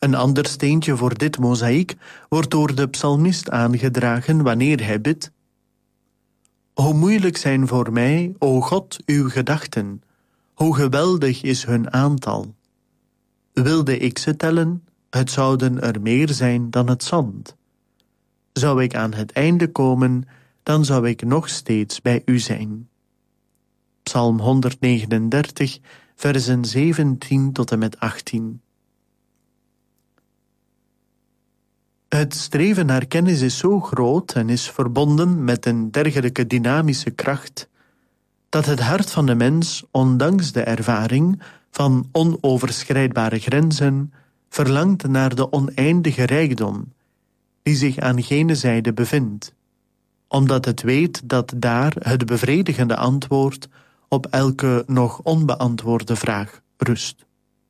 Een ander steentje voor dit mozaïek wordt door de psalmist aangedragen wanneer hij bidt: Hoe moeilijk zijn voor mij, o God, uw gedachten, hoe geweldig is hun aantal. Wilde ik ze tellen, het zouden er meer zijn dan het zand. Zou ik aan het einde komen, dan zou ik nog steeds bij u zijn. Psalm 139, versen 17 tot en met 18. Het streven naar kennis is zo groot en is verbonden met een dergelijke dynamische kracht, dat het hart van de mens, ondanks de ervaring van onoverschrijdbare grenzen, verlangt naar de oneindige rijkdom, die zich aan gene zijde bevindt, omdat het weet dat daar het bevredigende antwoord op elke nog onbeantwoorde vraag rust.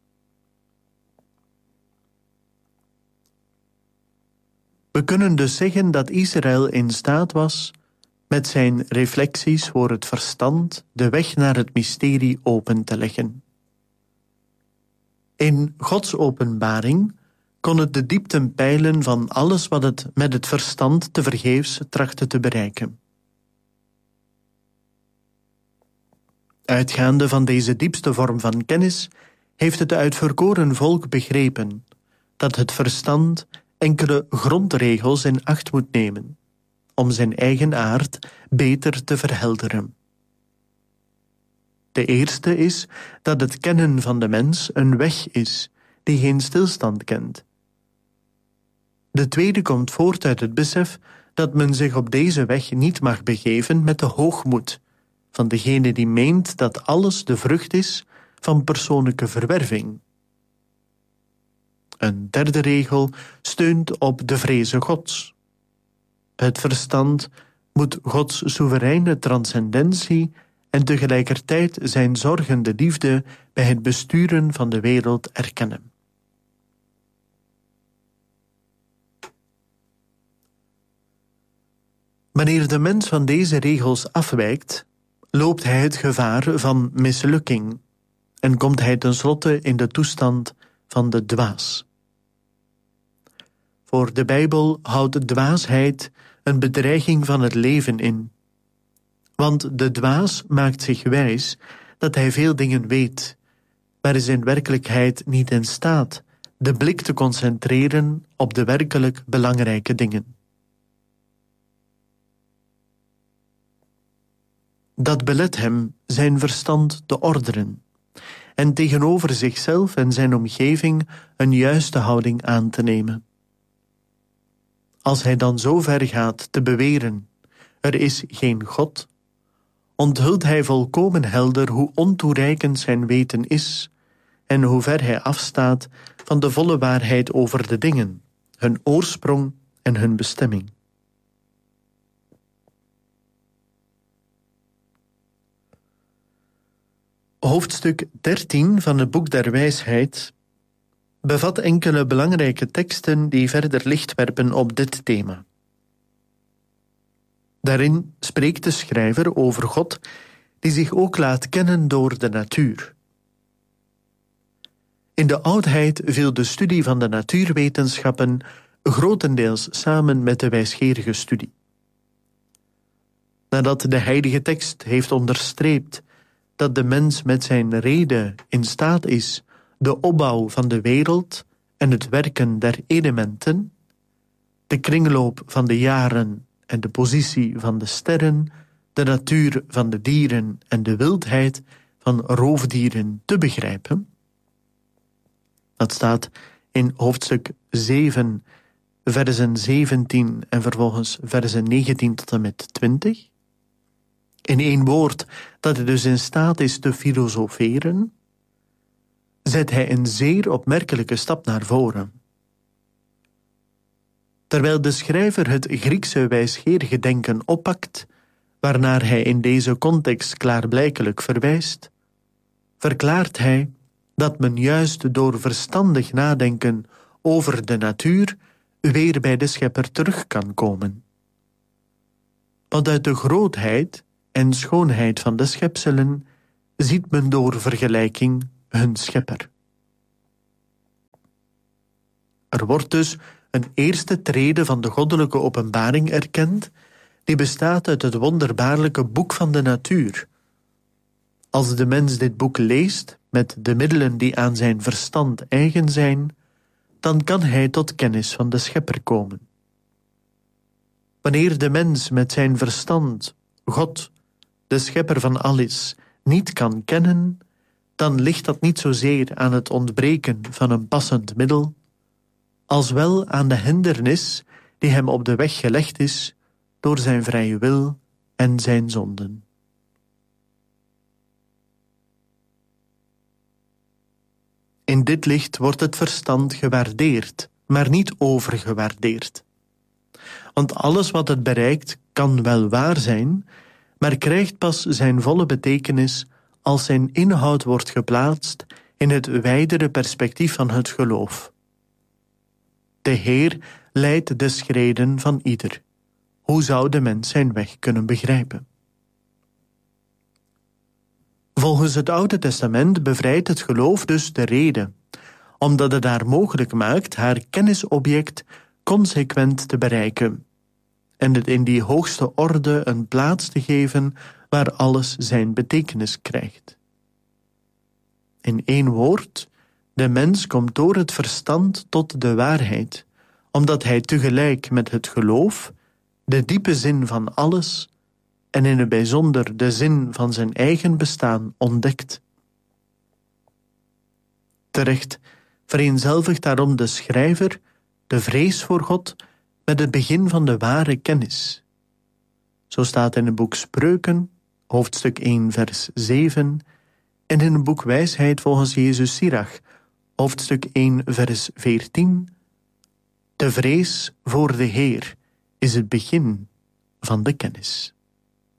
We kunnen dus zeggen dat Israël in staat was met zijn reflecties voor het verstand de weg naar het mysterie open te leggen. In Gods openbaring kon het de diepten peilen van alles wat het met het verstand tevergeefs trachtte te bereiken. Uitgaande van deze diepste vorm van kennis heeft het uitverkoren volk begrepen dat het verstand enkele grondregels in acht moet nemen om zijn eigen aard beter te verhelderen. De eerste is dat het kennen van de mens een weg is die geen stilstand kent. De tweede komt voort uit het besef dat men zich op deze weg niet mag begeven met de hoogmoed van degene die meent dat alles de vrucht is van persoonlijke verwerving. Een derde regel steunt op de vreze Gods. Het verstand moet Gods soevereine transcendentie en tegelijkertijd zijn zorgende liefde bij het besturen van de wereld erkennen. Wanneer de mens van deze regels afwijkt, loopt hij het gevaar van mislukking en komt hij tenslotte in de toestand van de dwaas. Voor de Bijbel houdt dwaasheid een bedreiging van het leven in. Want de dwaas maakt zich wijs dat hij veel dingen weet, maar is in werkelijkheid niet in staat de blik te concentreren op de werkelijk belangrijke dingen. Dat belet hem zijn verstand te ordenen en tegenover zichzelf en zijn omgeving een juiste houding aan te nemen. Als hij dan zo ver gaat te beweren: er is geen God, onthult hij volkomen helder hoe ontoereikend zijn weten is en hoe ver hij afstaat van de volle waarheid over de dingen, hun oorsprong en hun bestemming. Hoofdstuk 13 van het Boek der Wijsheid bevat enkele belangrijke teksten die verder licht werpen op dit thema. Daarin spreekt de schrijver over God die zich ook laat kennen door de natuur. In de oudheid viel de studie van de natuurwetenschappen grotendeels samen met de wijsgerige studie. Nadat de heilige tekst heeft onderstreept dat de mens met zijn rede in staat is de opbouw van de wereld en het werken der elementen, de kringloop van de jaren en de positie van de sterren, de natuur van de dieren en de wildheid van roofdieren te begrijpen. Dat staat in hoofdstuk 7, versen 17 en vervolgens versen 19 tot en met 20. In één woord, dat hij dus in staat is te filosoferen, zet hij een zeer opmerkelijke stap naar voren. Terwijl de schrijver het Griekse wijsgerige denken oppakt, waarnaar hij in deze context klaarblijkelijk verwijst, verklaart hij dat men juist door verstandig nadenken over de natuur weer bij de schepper terug kan komen. Want uit de grootheid en schoonheid van de schepselen ziet men door vergelijking hun schepper. Er wordt dus een eerste trede van de goddelijke openbaring erkend, die bestaat uit het wonderbaarlijke boek van de natuur. Als de mens dit boek leest, met de middelen die aan zijn verstand eigen zijn, dan kan hij tot kennis van de Schepper komen. Wanneer de mens met zijn verstand God, de Schepper van alles, niet kan kennen, dan ligt dat niet zozeer aan het ontbreken van een passend middel, als wel aan de hindernis die hem op de weg gelegd is door zijn vrije wil en zijn zonden. In dit licht wordt het verstand gewaardeerd, maar niet overgewaardeerd. Want alles wat het bereikt kan wel waar zijn, maar krijgt pas zijn volle betekenis als zijn inhoud wordt geplaatst in het wijdere perspectief van het geloof. De Heer leidt de schreden van ieder. Hoe zou de mens zijn weg kunnen begrijpen? Volgens het Oude Testament bevrijdt het geloof dus de rede, omdat het haar mogelijk maakt haar kennisobject consequent te bereiken en het in die hoogste orde een plaats te geven waar alles zijn betekenis krijgt. In één woord, de mens komt door het verstand tot de waarheid, omdat hij tegelijk met het geloof de diepe zin van alles en in het bijzonder de zin van zijn eigen bestaan ontdekt. Terecht vereenzelvigt daarom de schrijver de vrees voor God met het begin van de ware kennis. Zo staat in het boek Spreuken, hoofdstuk 1, vers 7, en in het boek Wijsheid volgens Jezus Sirach, hoofdstuk 1, vers 14, de vrees voor de Heer is het begin van de kennis.